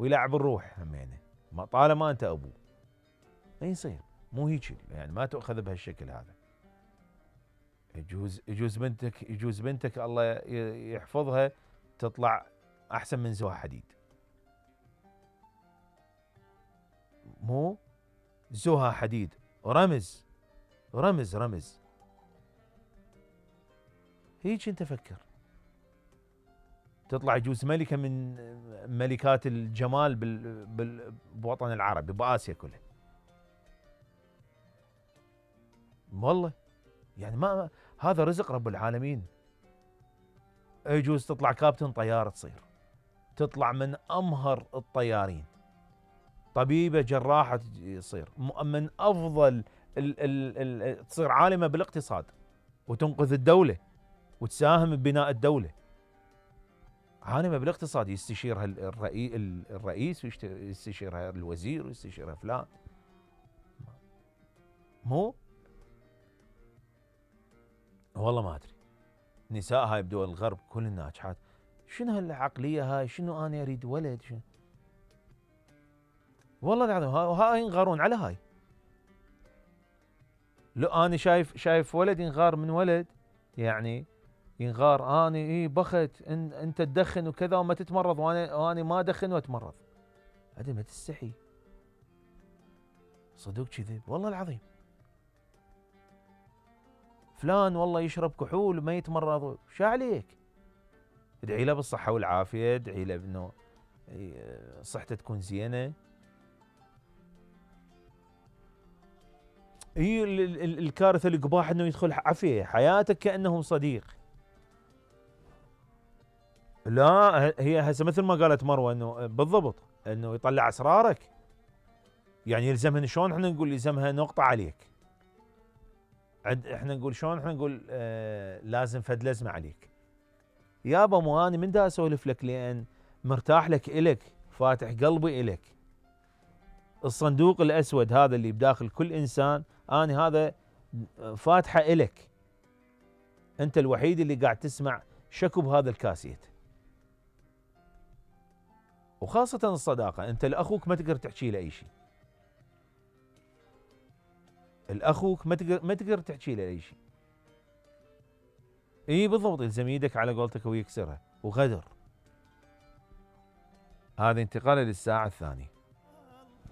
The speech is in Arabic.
ويلعب الروح همينه، طالما انت ابوه. ما يصير، مو هيك يعني، ما تؤخذ بهالشكل هذا. يجوز بنتك الله يحفظها تطلع احسن من زوها حديد. مو زوها حديد، رمز رمز رمز. هيك انت فكر، تطلع يجوز ملكة من ملكات الجمال بالوطن العربي، بآسيا كلها. والله يعني ما هذا رزق رب العالمين. يجوز تطلع كابتن طيار، تطلع من أمهر الطيارين، طبيبة جراحة تصير من أفضل تصير عالمة بالاقتصاد وتنقذ الدولة وتساهم ببناء الدولة. عالمة بالاقتصاد، يستشيرها الرئيس ويستشيرها الوزير ويستشيرها فلان. مو والله ما أدري، نساء هاي بدول الغرب كل الناجحات، شنو هالعقلية هاي؟ شنو أنا أريد ولد؟ شنو؟ والله العظيم هاي ينغارون على هاي. لو أنا شايف ولد ينغار من ولد، يعني ينغار اني بخت انت تدخن وكذا وما تتمرض، وانا ما ادخن واتمرض. هذا ما تستحي؟ صدق كذب والله العظيم. فلان والله يشرب كحول وما يتمرض، شو عليك؟ ادعي له بالصحة والعافية، ادعي له انه صحته تكون زينة. هي الكارثة القباح انه يدخل عافية حياتك كأنه صديق. لا هي هسه مثل ما قالت مروة انه بالضبط انه يطلع اسرارك، يعني يلزمها. شلون احنا نقول يلزمها نقطة عليك؟ احنا نقول شلون؟ احنا نقول لازم فد لزمة عليك. يابا مو اني من دا اسولف لك لان مرتاح لك، الك فاتح قلبي الك. الصندوق الاسود هذا اللي بداخل كل انسان اني هذا فاتحه الك. انت الوحيد اللي قاعد تسمع شكو بهذا الكاسيت. وخاصة الصداقة، انت لاخوك ما تقدر تحكي له اي شيء. الاخوك ما تقدر تحكي له اي شيء. اي بالضبط، يلزم يدك على قولتك ويكسرها وغدر. هذه انتقال للساعة الثانية.